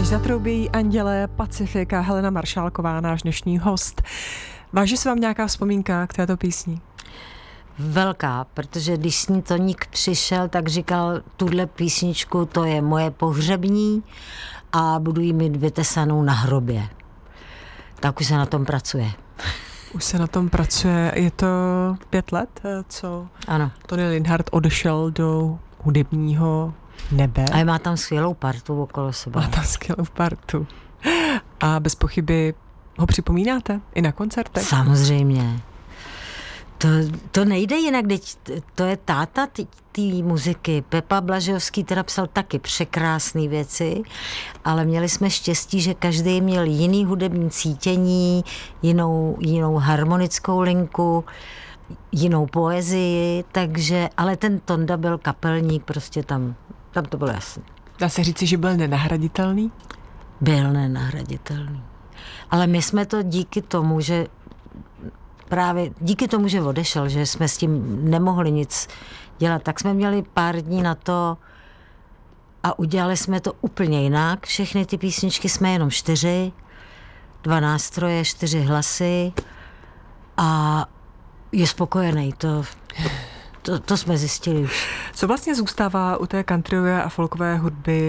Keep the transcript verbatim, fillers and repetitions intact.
zatroubějí andělé, Pacifika, Helena Maršálková, náš dnešní host. Váží se vám nějaká vzpomínka k této písni? Velká, protože když s ní Toník přišel, tak říkal, tuhle písničku, to je moje pohřební a budu jí mít vytesanou na hrobě. Tak už se na tom pracuje. Už se na tom pracuje. Je to pět let, co Ano. Tony Linhart odešel do hudebního nebe. A má tam skvělou partu okolo sebe. Má tam skvělou partu. A bez pochyby ho připomínáte i na koncertech? Samozřejmě. To, to nejde jinak, teď to je táta té muziky. Pepa Blažejovský teda psal taky překrásné věci, ale měli jsme štěstí, že každý měl jiný hudební cítění, jinou, jinou harmonickou linku, jinou poezii, takže, ale ten Tonda byl kapelník, prostě tam, tam to bylo jasné. Dá se říci, že byl nenahraditelný? Byl nenahraditelný. Ale my jsme to díky tomu, že právě díky tomu, že odešel, že jsme s tím nemohli nic dělat, tak jsme měli pár dní na to a udělali jsme to úplně jinak. Všechny ty písničky jsme jenom čtyři, dva nástroje, čtyři hlasy a je spokojený. To, to, to jsme zjistili už. Co vlastně zůstává u té countryové a folkové hudby